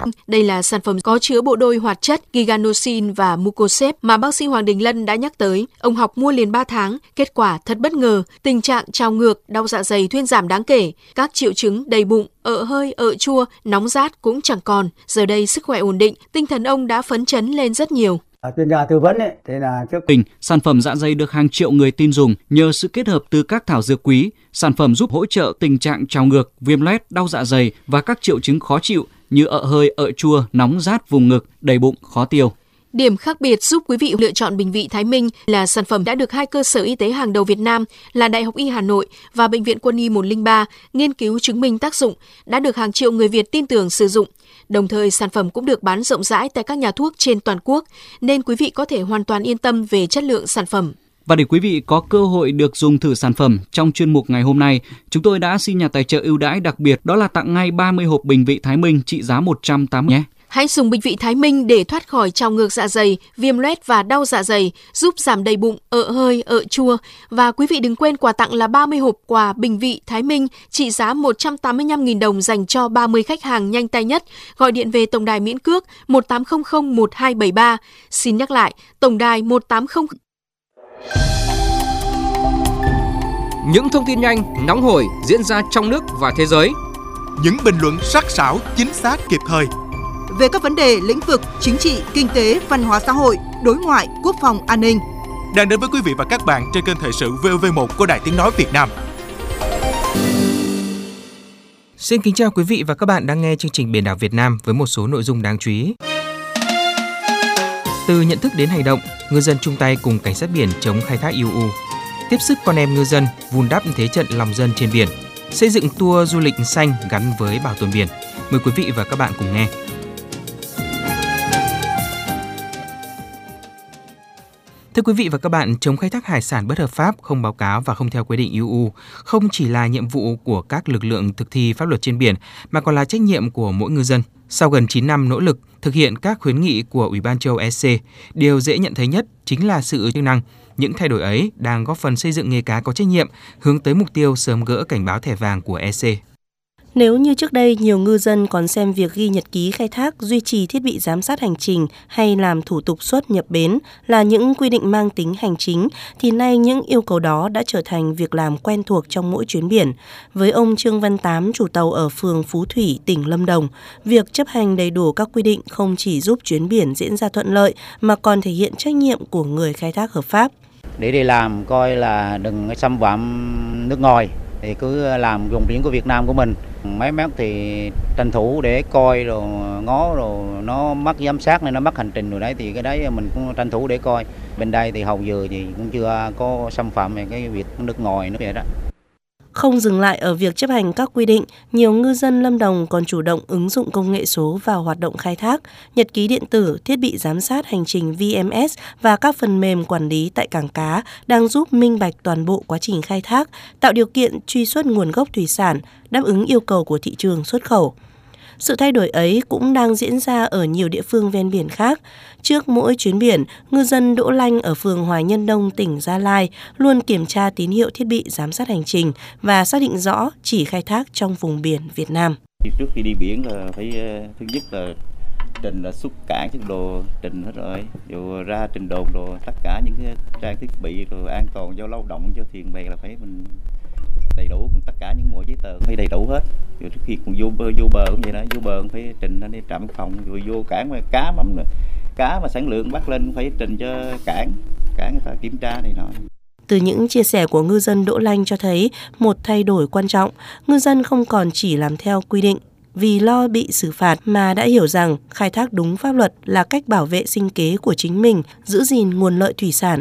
Đây là sản phẩm có chứa bộ đôi hoạt chất giganosin và mucosep mà bác sĩ Hoàng Đình Lân đã nhắc tới. Ông học mua liền 3 tháng, kết quả thật bất ngờ, tình trạng trào ngược, đau dạ dày thuyên giảm đáng kể, các triệu chứng đầy bụng, ợ hơi, ợ chua, nóng rát cũng chẳng còn. Giờ đây sức khỏe ổn định, tinh thần ông đã phấn chấn lên rất nhiều. Chuyên gia tư vấn thế là sản phẩm dạ dày được hàng triệu người tin dùng nhờ sự kết hợp từ các thảo dược quý. Sản phẩm giúp hỗ trợ tình trạng trào ngược, viêm loét, đau dạ dày và các triệu chứng khó chịu như ợ hơi, ợ chua, nóng rát vùng ngực, đầy bụng, khó tiêu. Điểm khác biệt giúp quý vị lựa chọn Bình Vị Thái Minh là sản phẩm đã được 2 cơ sở y tế hàng đầu Việt Nam là Đại học Y Hà Nội và Bệnh viện Quân y 103 nghiên cứu chứng minh tác dụng, đã được hàng triệu người Việt tin tưởng sử dụng. Đồng thời, sản phẩm cũng được bán rộng rãi tại các nhà thuốc trên toàn quốc, nên quý vị có thể hoàn toàn yên tâm về chất lượng sản phẩm. Và để quý vị có cơ hội được dùng thử sản phẩm, trong chuyên mục ngày hôm nay, chúng tôi đã xin nhà tài trợ ưu đãi đặc biệt, đó là tặng ngay 30 hộp Bình Vị Thái Minh trị giá 180 nhé. Hãy dùng Bình Vị Thái Minh để thoát khỏi trào ngược dạ dày, viêm loét và đau dạ dày, giúp giảm đầy bụng, ợ hơi, ợ chua. Và quý vị đừng quên quà tặng là 30 hộp quà Bình Vị Thái Minh trị giá 185.000 đồng dành cho 30 khách hàng nhanh tay nhất. Gọi điện về tổng đài miễn cước 1800 1273. Xin nhắc lại, tổng đài 1800. Những thông tin nhanh, nóng hổi diễn ra trong nước và thế giới. Những bình luận sắc sảo, chính xác, kịp thời về các vấn đề lĩnh vực chính trị, kinh tế, văn hóa xã hội, đối ngoại, quốc phòng, an ninh. Đang đến với quý vị và các bạn trên kênh Thời sự VOV1 của Đài Tiếng nói Việt Nam. Xin kính chào quý vị và các bạn đang nghe chương trình Biển đảo Việt Nam với một số nội dung đáng chú ý. Từ nhận thức đến hành động, ngư dân chung tay cùng cảnh sát biển chống khai thác IUU. Tiếp sức con em ngư dân vun đắp thế trận lòng dân trên biển. Xây dựng tour du lịch xanh gắn với bảo tồn biển. Mời quý vị và các bạn cùng nghe. Thưa quý vị và các bạn, chống khai thác hải sản bất hợp pháp, không báo cáo và không theo quy định IUU không chỉ là nhiệm vụ của các lực lượng thực thi pháp luật trên biển mà còn là trách nhiệm của mỗi ngư dân. Sau gần 9 năm nỗ lực thực hiện các khuyến nghị của Ủy ban châu Âu EC, điều dễ nhận thấy nhất chính là sự chức năng. Những thay đổi ấy đang góp phần xây dựng nghề cá có trách nhiệm, hướng tới mục tiêu sớm gỡ cảnh báo thẻ vàng của EC. Nếu như trước đây nhiều ngư dân còn xem việc ghi nhật ký khai thác, duy trì thiết bị giám sát hành trình hay làm thủ tục xuất nhập bến là những quy định mang tính hành chính, thì nay những yêu cầu đó đã trở thành việc làm quen thuộc trong mỗi chuyến biển. Với ông Trương Văn Tám, chủ tàu ở phường Phú Thủy, tỉnh Lâm Đồng, việc chấp hành đầy đủ các quy định không chỉ giúp chuyến biển diễn ra thuận lợi mà còn thể hiện trách nhiệm của người khai thác hợp pháp. Để đi làm coi là đừng xâm phạm nước ngoài, thì cứ làm vùng biển của Việt Nam của mình. Mấy mét thì tranh thủ để coi rồi ngó rồi nó mất giám sát nên nó mất hành trình rồi đấy, thì cái đấy mình cũng tranh thủ để coi. Bên đây thì hầu giờ thì cũng chưa có xâm phạm về cái việc nước ngoài nữa vậy đó. Không dừng lại ở việc chấp hành các quy định, nhiều ngư dân Lâm Đồng còn chủ động ứng dụng công nghệ số vào hoạt động khai thác, nhật ký điện tử, thiết bị giám sát hành trình VMS và các phần mềm quản lý tại cảng cá đang giúp minh bạch toàn bộ quá trình khai thác, tạo điều kiện truy xuất nguồn gốc thủy sản, đáp ứng yêu cầu của thị trường xuất khẩu. Sự thay đổi ấy cũng đang diễn ra ở nhiều địa phương ven biển khác. Trước mỗi chuyến biển, ngư dân Đỗ Lanh ở phường Hoài Nhân Đông, tỉnh Gia Lai luôn kiểm tra tín hiệu thiết bị giám sát hành trình và xác định rõ chỉ khai thác trong vùng biển Việt Nam. Trước khi đi biển là phải thứ nhất là trình là xuất cảng chứ đồ trình hết rồi, rồi ra trình đồn rồi tất cả những cái trang thiết bị rồi an toàn cho lao động cho thuyền bè là phải mình đầy đủ, tất cả những mọi giấy tờ phải đầy đủ hết. Rồi trước khi còn vô bờ cũng vậy đó, vô bờ cũng phải trình lên đi trạm biên phòng, rồi vô cảng mà cá mắm nữa, cá mà sản lượng bắt lên cũng phải trình cho cảng người ta kiểm tra này nọ. Từ những chia sẻ của ngư dân Đỗ Lanh cho thấy một thay đổi quan trọng, ngư dân không còn chỉ làm theo quy định vì lo bị xử phạt mà đã hiểu rằng khai thác đúng pháp luật là cách bảo vệ sinh kế của chính mình, giữ gìn nguồn lợi thủy sản